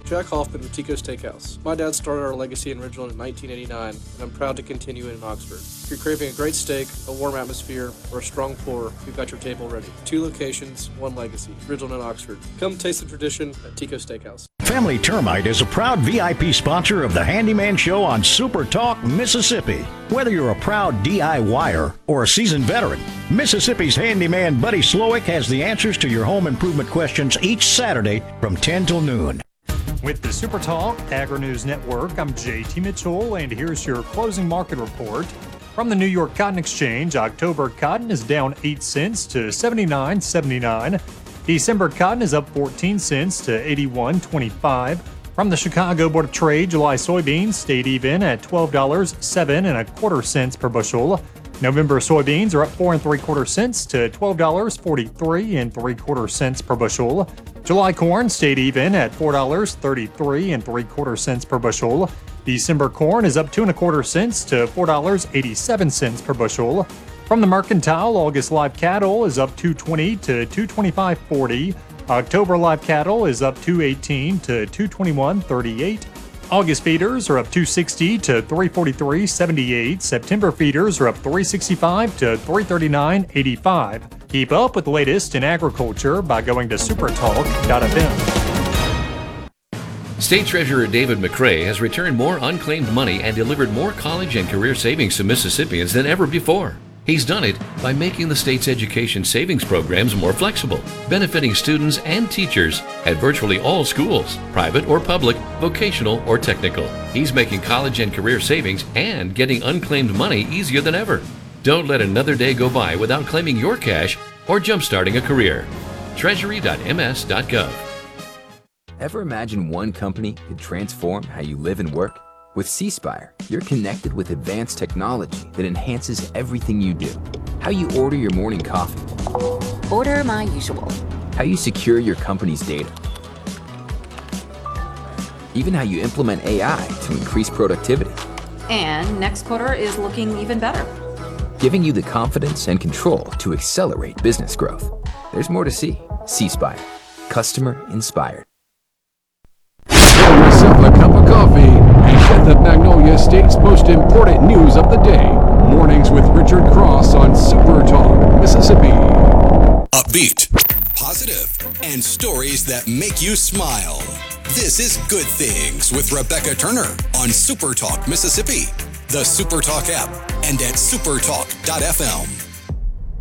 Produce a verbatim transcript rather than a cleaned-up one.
Jack Hoffman with Tico Steakhouse. My dad started our legacy in Ridgeland in nineteen eighty-nine, and I'm proud to continue it in Oxford. If you're craving a great steak, a warm atmosphere, or a strong pour, we've got your table ready. Two locations, one legacy. Ridgeland and Oxford. Come taste the tradition at Tico Steakhouse. Family Termite is a proud V I P sponsor of the Handyman Show on Super Talk, Mississippi. Whether you're a proud D I Y er or a seasoned veteran, Mississippi's handyman Buddy Slowick has the answers to your home improvement questions each Saturday from ten till noon. With the Super Talk Agri-News Network, I'm J T Mitchell, and here's your closing market report. From the New York Cotton Exchange, October cotton is down eight cents to seventy-nine seventy-nine. December cotton is up fourteen cents to eighty-one twenty-five. From the Chicago Board of Trade, July soybeans stayed even at twelve dollars and seven and a quarter cents per bushel. November soybeans are up four and three quarter cents to twelve dollars and forty-three and three quarter cents per bushel. July corn stayed even at four dollars and thirty-three and three quarter cents per bushel. December corn is up two and a quarter cents to four dollars and eighty-seven cents per bushel. From the Mercantile, August live cattle is up two twenty to two twenty-five forty. October live cattle is up two eighteen to two twenty-one thirty-eight. August feeders are up two sixty to three forty-three seventy-eight. September feeders are up three sixty-five to three thirty-nine eighty-five. Keep up with the latest in agriculture by going to supertalk dot f m. State Treasurer David McRae has returned more unclaimed money and delivered more college and career savings to Mississippians than ever before. He's done it by making the state's education savings programs more flexible, benefiting students and teachers at virtually all schools, private or public, vocational or technical. He's making college and career savings and getting unclaimed money easier than ever. Don't let another day go by without claiming your cash or jumpstarting a career. treasury dot m s dot gov. Ever imagine one company could transform how you live and work? With C Spire, you're connected with advanced technology that enhances everything you do. How you order your morning coffee. Order my usual. How you secure your company's data. Even how you implement A I to increase productivity. And next quarter is looking even better. Giving you the confidence and control to accelerate business growth. There's more to see. C Spire. Customer inspired. Pour yourself a cup of coffee and get the Magnolia State's most important news of the day. Mornings with Richard Cross on Super Talk, Mississippi. Upbeat, positive, and stories that make you smile. This is Good Things with Rebecca Turner on Super Talk, Mississippi, the Super Talk app, and at supertalk dot f m.